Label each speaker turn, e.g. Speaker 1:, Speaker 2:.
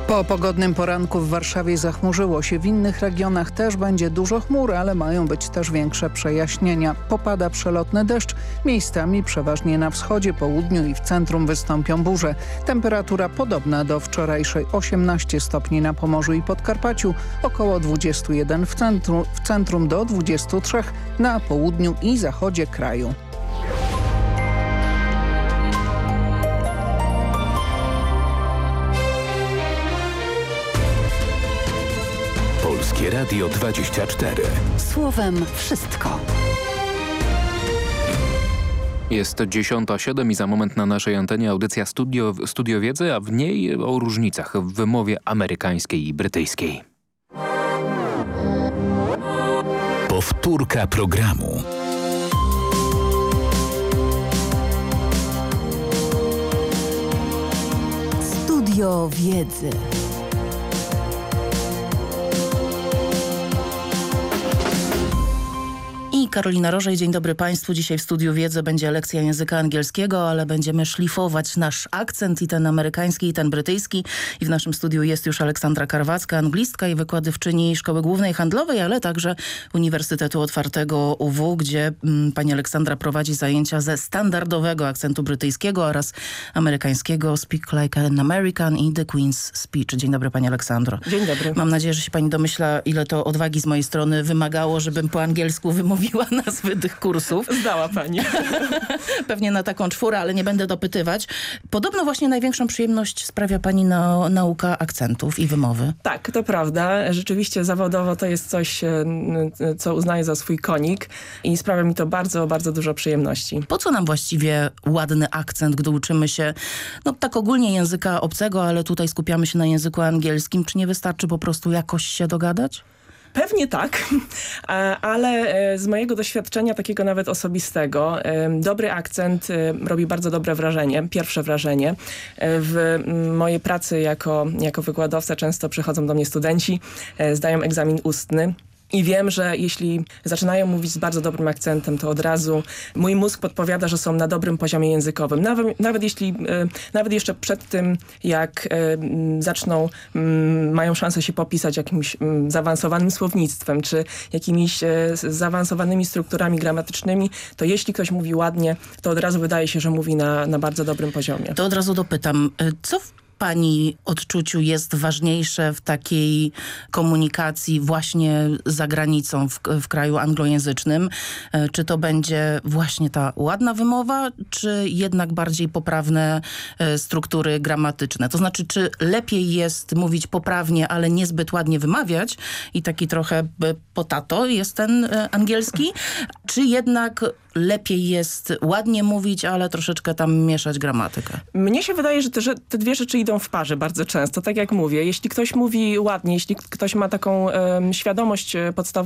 Speaker 1: Po pogodnym poranku w Warszawie zachmurzyło się. W innych regionach też będzie dużo chmur, ale mają być też większe przejaśnienia. Popada przelotny deszcz. Miejscami przeważnie na wschodzie, południu i w centrum wystąpią burze. Temperatura podobna do wczorajszej. 18 stopni na Pomorzu i Podkarpaciu, około 21 w centrum do 23 na południu i zachodzie kraju.
Speaker 2: Polskie Radio 24.
Speaker 3: Słowem wszystko.
Speaker 4: Jest 10:07 i za moment na naszej antenie audycja Studio Wiedzy, a w niej o różnicach w wymowie amerykańskiej i brytyjskiej.
Speaker 2: Powtórka programu.
Speaker 3: Studio Wiedzy. I Karolina Rożej, dzień dobry Państwu. Dzisiaj w Studiu Wiedzy będzie lekcja języka angielskiego, ale będziemy szlifować nasz akcent, i ten amerykański, i ten brytyjski. I w naszym studiu jest już Aleksandra Karwacka, anglistka i wykładowczyni Szkoły Głównej Handlowej, ale także Uniwersytetu Otwartego UW, gdzie pani Aleksandra prowadzi zajęcia ze standardowego akcentu brytyjskiego oraz amerykańskiego Speak Like an American i The Queen's Speech. Dzień dobry pani Aleksandro.
Speaker 5: Dzień dobry.
Speaker 3: Mam nadzieję, że się pani domyśla, ile to odwagi z mojej strony wymagało, żebym po angielsku wymówiła nazwy tych kursów.
Speaker 5: Zdała pani.
Speaker 3: Pewnie na taką czwórę, ale nie będę dopytywać. Podobno właśnie największą przyjemność sprawia pani nauka akcentów i wymowy.
Speaker 5: Tak, to prawda. Rzeczywiście zawodowo to jest coś, co uznaję za swój konik i sprawia mi to bardzo, bardzo dużo przyjemności.
Speaker 3: Po co nam właściwie ładny akcent, gdy uczymy się tak ogólnie języka obcego, ale tutaj skupiamy się na języku angielskim? Czy nie wystarczy po prostu jakoś się dogadać?
Speaker 5: Pewnie tak, ale z mojego doświadczenia takiego nawet osobistego, dobry akcent robi bardzo dobre wrażenie, pierwsze wrażenie. W mojej pracy jako wykładowca często przychodzą do mnie studenci, zdają egzamin ustny. I wiem, że jeśli zaczynają mówić z bardzo dobrym akcentem, to od razu mój mózg podpowiada, że są na dobrym poziomie językowym. Nawet jeszcze przed tym, jak mają szansę się popisać jakimś zaawansowanym słownictwem, czy jakimiś zaawansowanymi strukturami gramatycznymi, to jeśli ktoś mówi ładnie, to od razu wydaje się, że mówi na bardzo dobrym poziomie.
Speaker 3: To od razu dopytam, co w pani odczuciu jest ważniejsze w takiej komunikacji właśnie za granicą, w kraju anglojęzycznym? Czy to będzie właśnie ta ładna wymowa, czy jednak bardziej poprawne struktury gramatyczne? To znaczy, czy lepiej jest mówić poprawnie, ale niezbyt ładnie wymawiać i taki trochę potato jest ten angielski? Czy jednak lepiej jest ładnie mówić, ale troszeczkę tam mieszać gramatykę?
Speaker 5: Mnie się wydaje, że te dwie rzeczy idą w parze bardzo często. Tak jak mówię, jeśli ktoś mówi ładnie, jeśli ktoś ma taką świadomość podstawową